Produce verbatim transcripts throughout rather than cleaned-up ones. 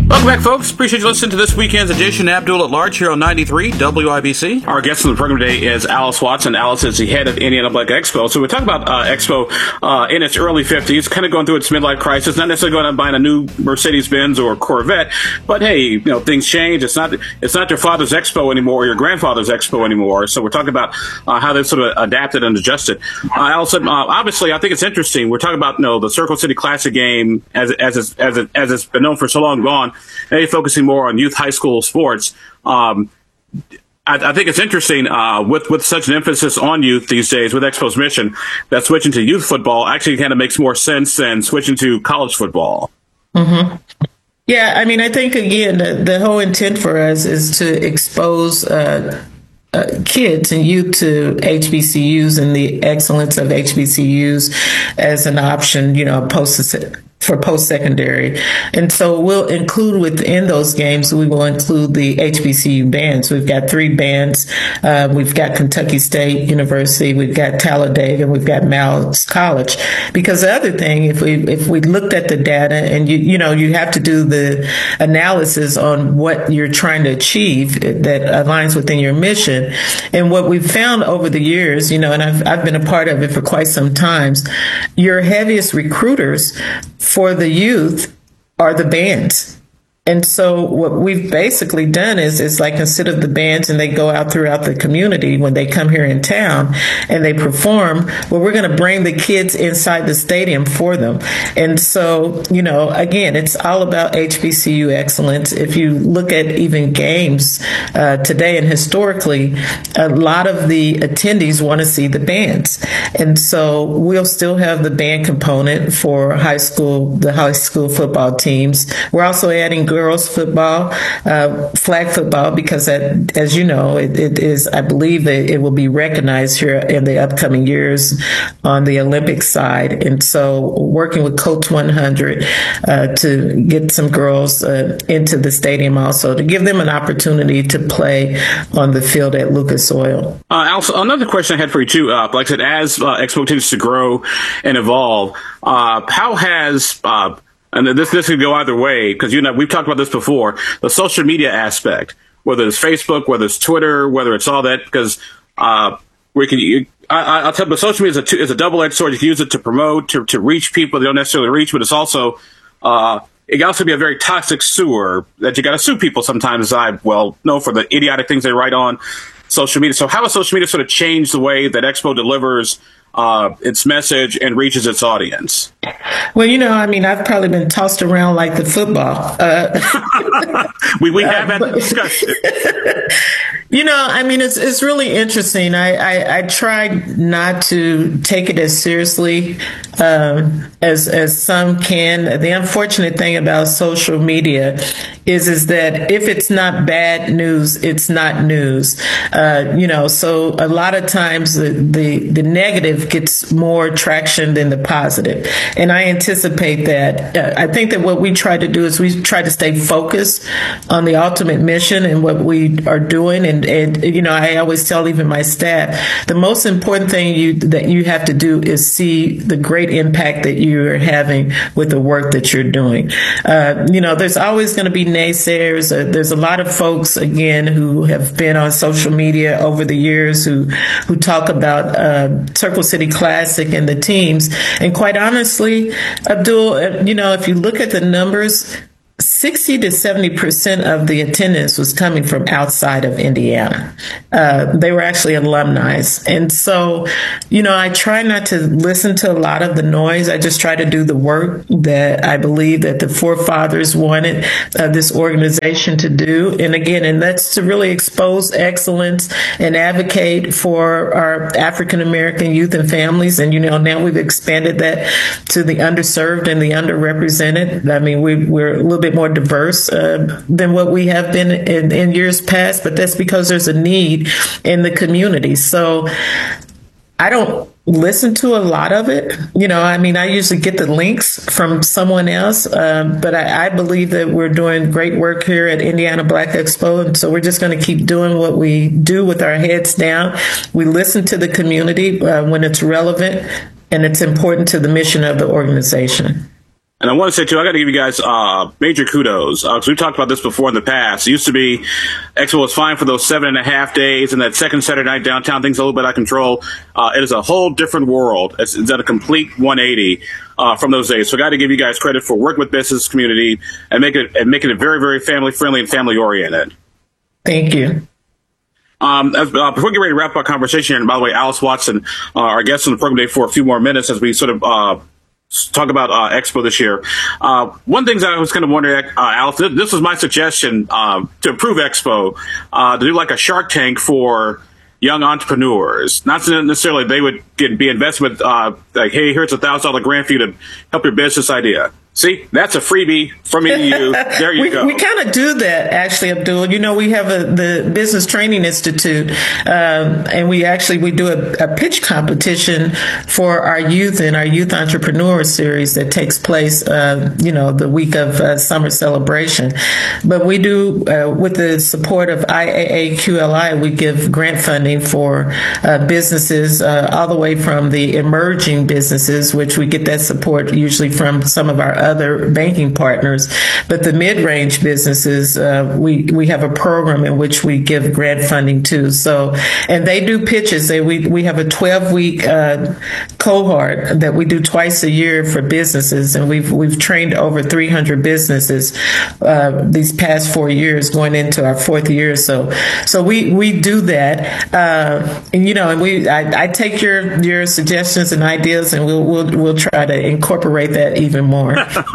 Welcome back, folks. Appreciate you listening to this weekend's edition of Abdul at Large here on ninety-three W I B C. Our guest on the program today is Alice Watson. Alice is the head of Indiana Black Expo. So we're talking about uh, Expo uh, in its early fifties, kind of going through its midlife crisis, not necessarily going out and buying a new Mercedes-Benz or Corvette, but hey, you know, things change. It's not it's not your father's Expo anymore or your grandfather's Expo anymore. So we're talking about uh, how they've sort of adapted and adjusted. Uh, Alice, uh, obviously, I think it's interesting. We're talking about, you know, the Circle City Classic game as as it's, as it, as it's been known for so long gone. Maybe focusing more on youth high school sports. Um, I, I think it's interesting uh, with with such an emphasis on youth these days with Expo's mission that switching to youth football actually kind of makes more sense than switching to college football. Mm-hmm. Yeah, I mean, I think, again, the, the whole intent for us is to expose uh, uh, kids and youth to H B C Us and the excellence of H B C Us as an option, you know, post for post-secondary. And so we'll include within those games, we will include the H B C U bands. We've got three bands. Uh, we've got Kentucky State University, we've got Talladega, we've got Miles College. Because the other thing, if we if we looked at the data, and you you know, you have to do the analysis on what you're trying to achieve that aligns within your mission. And what we've found over the years, you know, and I've I've been a part of it for quite some times, your heaviest recruiters for the youth are the bands. And so what we've basically done is, is like, instead of the bands and they go out throughout the community when they come here in town and they perform, well, we're going to bring the kids inside the stadium for them. And so, you know, again, it's all about H B C U excellence. If you look at even games uh, today and historically, a lot of the attendees want to see the bands. And so we'll still have the band component for high school, the high school football teams. We're also adding girls football, uh, flag football, because that, as you know, it, it is, I believe that it will be recognized here in the upcoming years on the Olympic side. And so working with Coach one hundred uh, to get some girls uh, into the stadium also, to give them an opportunity to play on the field at Lucas Oil. Uh, also, another question I had for you too, uh, like I said, as uh, Expo continues to grow and evolve, uh, how has uh, and this this could go either way, because, you know, we've talked about this before, the social media aspect, whether it's Facebook, whether it's Twitter, whether it's all that, because uh, we can. You, I, I'll tell you, but social media is a, is a double-edged sword. You can use it to promote, to, to reach people they don't necessarily reach, but it's also uh, it can also be a very toxic sewer that you got to sue people sometimes. As I well know for the idiotic things they write on social media. So how has social media sort of changed the way that Expo delivers Uh, its message and reaches its audience? Well, you know, I mean, I've probably been tossed around like the football. Uh, we we have had the discussion. You know, I mean, it's it's really interesting. I, I, I tried not to take it as seriously um, as as some can. The unfortunate thing about social media is is that if it's not bad news, it's not news. Uh, you know, so a lot of times the, the the negative gets more traction than the positive, and I anticipate that. Uh, I think that what we try to do is we try to stay focused on the ultimate mission and what we are doing. And, and you know, I always tell even my staff, the most important thing you that you have to do is see the great impact that you're having with the work that you're doing. Uh, you know, there's always going to be naysayers. Uh, there's a lot of folks, again, who have been on social media over the years who who talk about uh, Circle City Classic and the teams. And quite honestly, Abdul, you know, if you look at the numbers, sixty to seventy percent of the attendance was coming from outside of Indiana. Uh, they were actually alumni. And so, you know, I try not to listen to a lot of the noise. I just try to do the work that I believe that the forefathers wanted uh, this organization to do. And again, and that's to really expose excellence and advocate for our African-American youth and families. And, you know, now we've expanded that to the underserved and the underrepresented. I mean, we, we're a little bit more diverse uh, than what we have been in, in years past, but that's because there's a need in the community. So I don't listen to a lot of it. You know, I mean, I usually get the links from someone else, um, but I, I believe that we're doing great work here at Indiana Black Expo, and so we're just going to keep doing what we do with our heads down. We listen to the community uh, when it's relevant and it's important to the mission of the organization. And I want to say, too, I got to give you guys uh, major kudos, because uh, we've talked about this before in the past. It used to be Expo was fine for those seven and a half days, and that second Saturday night downtown, things a little bit out of control. Uh, it is a whole different world. It's, it's at a complete one eighty uh, from those days. So I got to give you guys credit for working with business community and making it, and making it very, very family-friendly and family-oriented. Thank you. Um, as, uh, before we get ready to wrap up our conversation, and by the way, Alice Watson, uh, our guest on the program today, for a few more minutes as we sort of uh, talk about uh, Expo this year. Uh, one thing that I was kind of wondering, uh, Alice, this was my suggestion uh, to improve Expo, uh, to do like a Shark Tank for young entrepreneurs. Not necessarily they would get be invested with, uh, like, hey, here's a thousand dollar grant for you to help your business idea. See, that's a freebie from me to you. There you we, go. We kind of do that, actually, Abdul. You know, we have a, the Business Training Institute, um, and we actually we do a, a pitch competition for our youth in our Youth Entrepreneur Series that takes place, uh, you know, the week of uh, summer celebration. But we do, uh, with the support of I A A Q L I, we give grant funding for uh, businesses, uh, all the way from the emerging businesses, which we get that support usually from some of our other banking partners, but the mid-range businesses, uh, we we have a program in which we give grant funding to. So, and they do pitches. They we we have a twelve-week uh, cohort that we do twice a year for businesses, and we've we've trained over three hundred businesses uh, these past four years, going into our fourth year. So, so we we do that, uh, and you know, and we I, I take your your suggestions and ideas, and we'll we'll we'll try to incorporate that even more.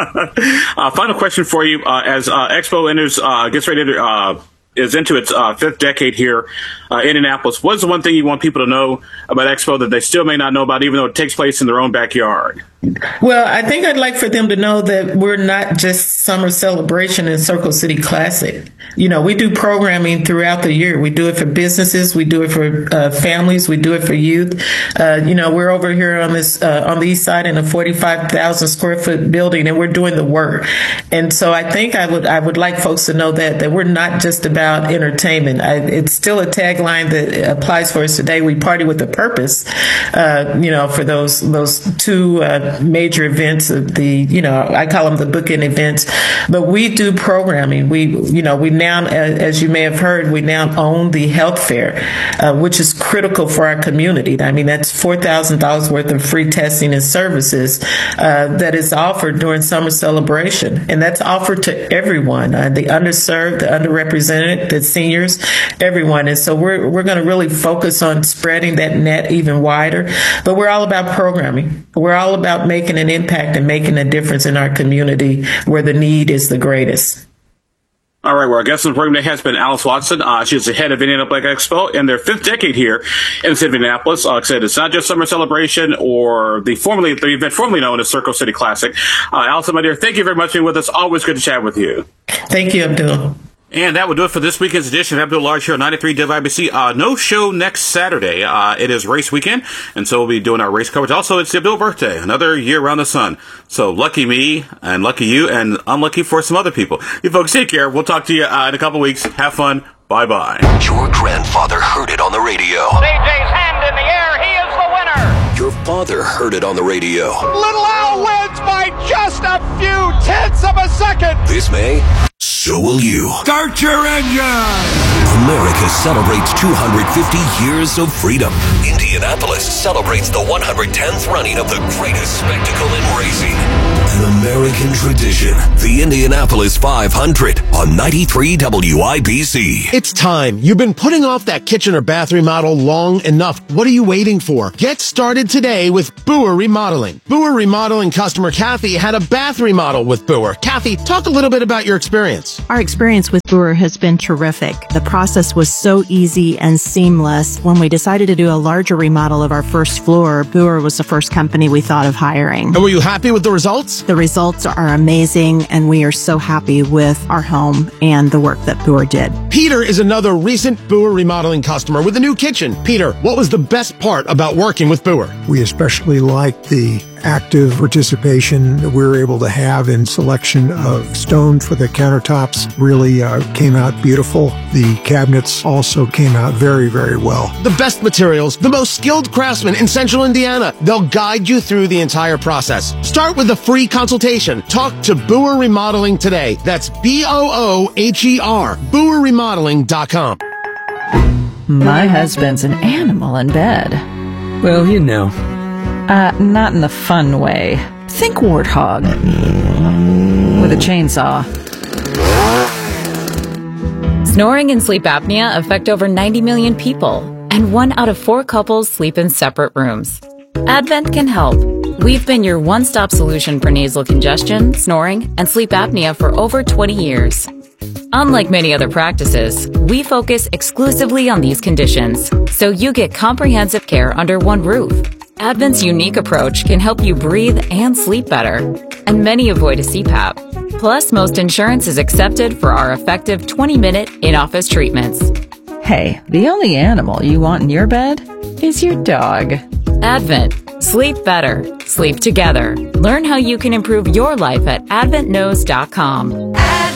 uh, final question for you. Uh, as uh, Expo enters, uh, gets ready to, uh, is into its uh, fifth decade here uh, in Indianapolis, what's the one thing you want people to know about Expo that they still may not know about, even though it takes place in their own backyard? Well, I think I'd like for them to know that we're not just summer celebration and Circle City Classic. You know, we do programming throughout the year. We do it for businesses. We do it for uh, families. We do it for youth. Uh, you know, we're over here on this, uh, on the east side in a forty-five thousand square foot building, and we're doing the work. And so I think I would, I would like folks to know that, that we're not just about entertainment. I, it's still a tagline that applies for us today. We party with a purpose, uh, you know, for those, those two, uh, major events of the, you know, I call them the bookend events, but we do programming. We, you know, we now, as you may have heard, we now own the health fair, uh, which is critical for our community. I mean, that's four thousand dollars worth of free testing and services uh, that is offered during summer celebration. And that's offered to everyone, uh, the underserved, the underrepresented, the seniors, everyone. And so we're, we're going to really focus on spreading that net even wider, but we're all about programming. We're all about making an impact and making a difference in our community where the need is the greatest. All right, well, our guest on the program today has been Alice Watson. Uh, she's the head of Indiana Black Expo in their fifth decade here in the city of Indianapolis. Like I said, it's not just summer celebration or the formerly the event formerly known as Circle City Classic. Uh, Alice, my dear, thank you very much for being with us. Always good to chat with you. Thank you, Abdul. And that will do it for this weekend's edition of Abdul Large here on ninety-three W I B C. Uh, no show next Saturday. Uh, it is race weekend, and so we'll be doing our race coverage. Also, it's the Abdul birthday, another year around the sun. So lucky me, and lucky you, and unlucky for some other people. You folks take care. We'll talk to you uh, in a couple weeks. Have fun. Bye-bye. Your grandfather heard it on the radio. C J's hand in the air. He is the winner. Your father heard it on the radio. Little Al wins by just a few tenths of a second. This May, so will you. Start your engine! America celebrates two hundred fifty years of freedom. Indianapolis celebrates the one hundred tenth running of the greatest spectacle in racing. An American tradition. The Indianapolis five hundred on ninety-three W I B C. It's time. You've been putting off that kitchen or bath remodel long enough. What are you waiting for? Get started today with Boer Remodeling. Boer Remodeling customer Kathy had a bath remodel with Boer. Kathy, talk a little bit about your experience. Our experience with Boer has been terrific. The process was so easy and seamless. When we decided to do a larger remodel of our first floor, Boer was the first company we thought of hiring. And were you happy with the results? The results are amazing, and we are so happy with our home and the work that Boer did. Peter is another recent Boer Remodeling customer with a new kitchen. Peter, what was the best part about working with Boer? We especially liked the active participation that we were able to have in selection of stone for the countertops really uh, came out beautiful. The cabinets also came out very, very well. The best materials, the most skilled craftsmen in Central Indiana. They'll guide you through the entire process. Start with a free consultation. Talk to Boer Remodeling today. That's B O O H E R, boer remodeling dot com. My husband's an animal in bed. Well, you know. Uh, not in the fun way. Think warthog. With a chainsaw. Snoring and sleep apnea affect over ninety million people, and one out of four couples sleep in separate rooms. Advent can help. We've been your one-stop solution for nasal congestion, snoring, and sleep apnea for over twenty years. Unlike many other practices, we focus exclusively on these conditions, so you get comprehensive care under one roof. Advent's unique approach can help you breathe and sleep better, and many avoid a C PAP. Plus, most insurance is accepted for our effective twenty-minute in-office treatments. Hey, the only animal you want in your bed is your dog. Advent. Sleep better. Sleep together. Learn how you can improve your life at advent knows dot com.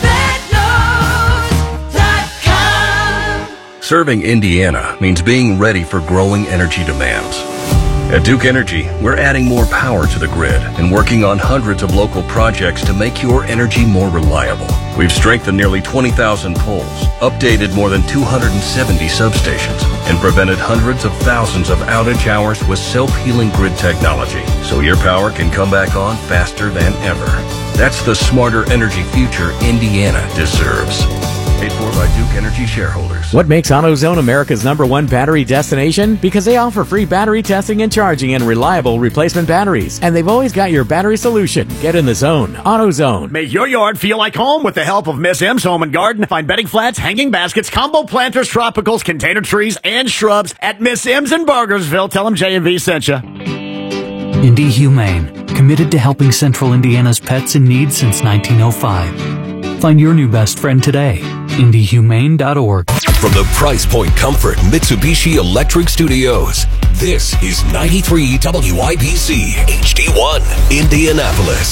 Serving Indiana means being ready for growing energy demands. At Duke Energy, we're adding more power to the grid and working on hundreds of local projects to make your energy more reliable. We've strengthened nearly twenty thousand poles, updated more than two hundred seventy substations, and prevented hundreds of thousands of outage hours with self-healing grid technology, so your power can come back on faster than ever. That's the smarter energy future Indiana deserves. Paid for by Duke Energy shareholders. What makes AutoZone America's number one battery destination? Because they offer free battery testing and charging and reliable replacement batteries. And they've always got your battery solution. Get in the zone. AutoZone. Make your yard feel like home with the help of Miss M's Home and Garden. Find bedding flats, hanging baskets, combo planters, tropicals, container trees, and shrubs at Miss M's in Burgersville. Tell them J and V sent you. Indy Humane, committed to helping Central Indiana's pets in need since nineteen oh five. Find your new best friend today. indy humane dot org. From the Price Point Comfort Mitsubishi Electric Studios, this is ninety-three W I B C H D one, Indianapolis.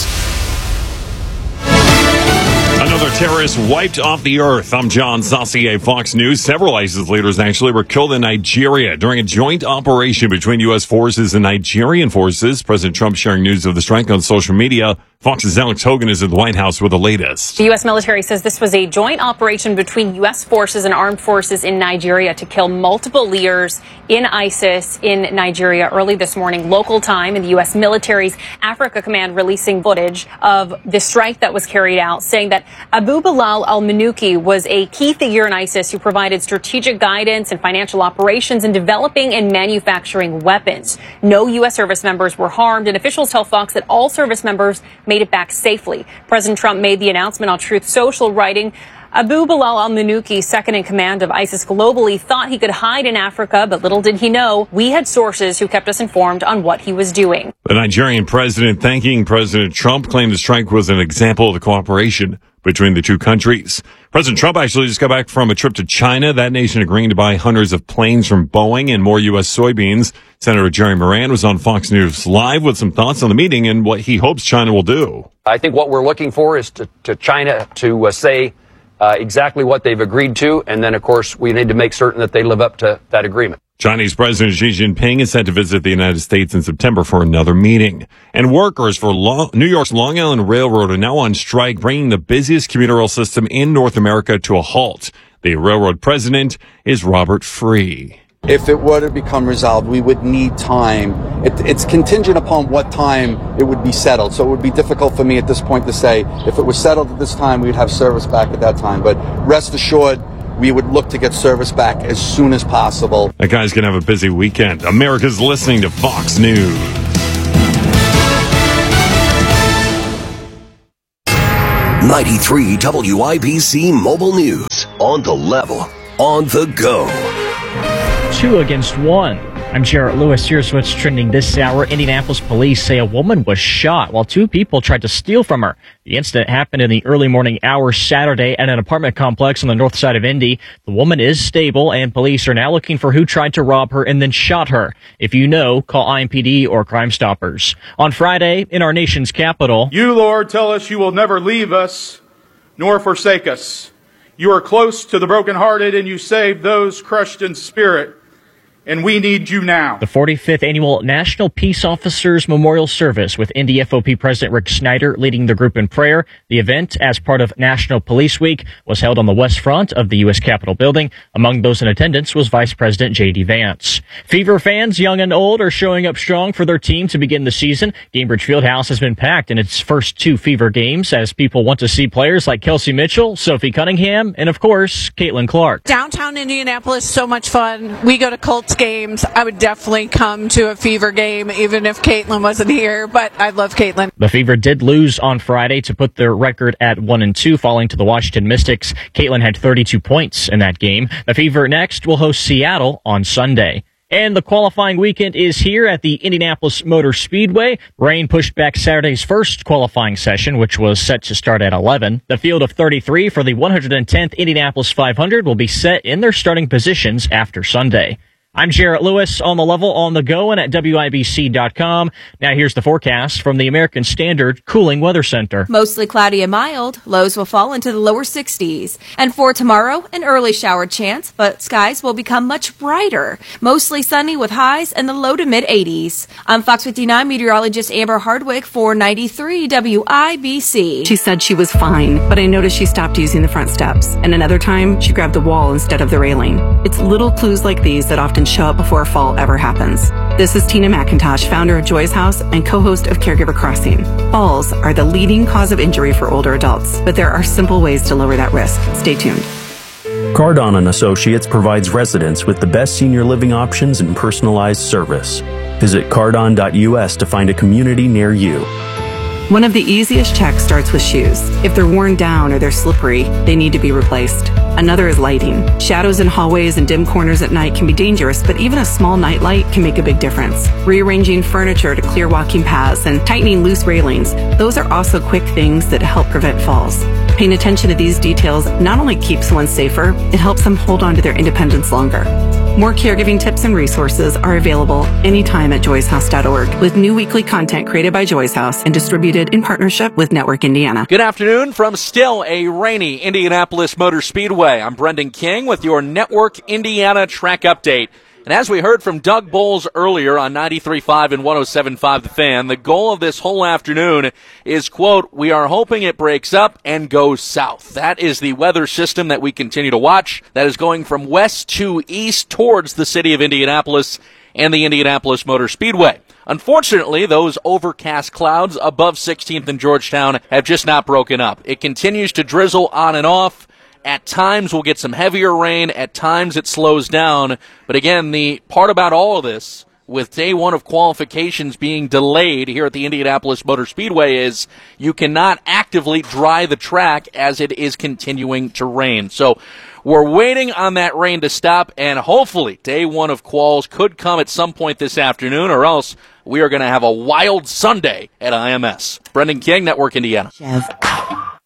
Another terrorist wiped off the earth. I'm John Saucier, Fox News. Several ISIS leaders actually were killed in Nigeria during a joint operation between U S forces and Nigerian forces. President Trump sharing news of the strike on social media. Fox's Alex Hogan is at the White House with the latest. The U S military says this was a joint operation between U S forces and armed forces in Nigeria to kill multiple leaders in ISIS in Nigeria early this morning, local time, and the U S military's Africa Command releasing footage of the strike that was carried out, saying that Abu Bilal al-Manuki was a key figure in ISIS who provided strategic guidance and financial operations in developing and manufacturing weapons. No U S service members were harmed, and officials tell Fox that all service members made it back safely. President Trump made the announcement on Truth Social, writing, Abu Bilal al-Manuki, second in command of ISIS globally, thought he could hide in Africa, but little did he know we had sources who kept us informed on what he was doing. The Nigerian president thanking President Trump claimed the strike was an example of the cooperation between the two countries. President Trump actually just got back from a trip to China, that nation agreeing to buy hundreds of planes from Boeing and more U S soybeans. Senator Jerry Moran was on Fox News Live with some thoughts on the meeting and what he hopes China will do. I think what we're looking for is to, to China to uh, say uh, exactly what they've agreed to, and then, of course, we need to make certain that they live up to that agreement. Chinese President Xi Jinping is set to visit the United States in September for another meeting. And workers for Long, New York's Long Island Railroad are now on strike, bringing the busiest commuter rail system in North America to a halt. The railroad president is Robert Free. If it were to become resolved, we would need time. It, it's contingent upon what time it would be settled. So it would be difficult for me at this point to say if it was settled at this time, we'd have service back at that time. But rest assured, we would look to get service back as soon as possible. That guy's going to have a busy weekend. America's listening to Fox News. ninety-three W I B C Mobile News. On the level, on the go. Two against one. I'm Jarrett Lewis. Here's what's trending this hour. Indianapolis police say a woman was shot while two people tried to steal from her. The incident happened in the early morning hours Saturday at an apartment complex on the north side of Indy. The woman is stable, and police are now looking for who tried to rob her and then shot her. If you know, call I M P D or Crime Stoppers. On Friday, in our nation's capital, you, Lord, tell us you will never leave us nor forsake us. You are close to the brokenhearted, and you save those crushed in spirit. And we need you now. The forty-fifth Annual National Peace Officers Memorial Service with Indy F O P President Rick Snyder leading the group in prayer. The event, as part of National Police Week, was held on the west front of the U S Capitol building. Among those in attendance was Vice President J D Vance. Fever fans, young and old, are showing up strong for their team to begin the season. Gainbridge Fieldhouse has been packed in its first two Fever games as people want to see players like Kelsey Mitchell, Sophie Cunningham, and of course, Caitlin Clark. Downtown Indianapolis, so much fun. We go to Colts games. I would definitely come to a Fever game, even if Caitlin wasn't here, but I love Caitlin. The Fever did lose on Friday to put their record at one and two, falling to the Washington Mystics. Caitlin had thirty-two points in that game. The Fever next will host Seattle on Sunday. And the qualifying weekend is here at the Indianapolis Motor Speedway. Rain pushed back Saturday's first qualifying session, which was set to start at eleven. The field of thirty-three for the one hundred tenth Indianapolis five hundred will be set in their starting positions after Sunday. I'm Jarrett Lewis on the level, on the go, and at W I B C dot com. Now here's the forecast from the American Standard Cooling Weather Center. Mostly cloudy and mild. Lows will fall into the lower sixties. And for tomorrow, an early shower chance, but skies will become much brighter. Mostly sunny with highs in the low to mid eighties. I'm Fox fifty-nine meteorologist Amber Hardwick for ninety-three W I B C. She said she was fine, but I noticed she stopped using the front steps. And another time, she grabbed the wall instead of the railing. It's little clues like these that often show up before a fall ever happens. This is Tina McIntosh, founder of Joy's House and co-host of Caregiver Crossing. Falls are the leading cause of injury for older adults, but there are simple ways to lower that risk. Stay tuned. Cardon and Associates provides residents with the best senior living options and personalized service. Visit cardon dot U S to find a community near you. One of the easiest checks starts with shoes. If they're worn down or they're slippery, they need to be replaced. Another is lighting. Shadows in hallways and dim corners at night can be dangerous, but even a small night light can make a big difference. Rearranging furniture to clear walking paths and tightening loose railings, those are also quick things that help prevent falls. Paying attention to these details not only keeps one safer, it helps them hold on to their independence longer. More caregiving tips and resources are available anytime at joys house dot org, with new weekly content created by Joy's House and distributed in partnership with Network Indiana. Good afternoon from still a rainy Indianapolis Motor Speedway. I'm Brendan King with your Network Indiana track update. And as we heard from Doug Bowles earlier on ninety-three point five and one oh seven point five The Fan, the goal of this whole afternoon is, quote, we are hoping it breaks up and goes south. That is the weather system that we continue to watch. That is going from west to east towards the city of Indianapolis and the Indianapolis Motor Speedway. Unfortunately, those overcast clouds above sixteenth and Georgetown have just not broken up. It continues to drizzle on and off. At times, we'll get some heavier rain. At times, it slows down. But again, the part about all of this, with day one of qualifications being delayed here at the Indianapolis Motor Speedway, is you cannot actively dry the track as it is continuing to rain. So we're waiting on that rain to stop, and hopefully day one of quals could come at some point this afternoon, or else we are going to have a wild Sunday at I M S. Brendan King, Network Indiana.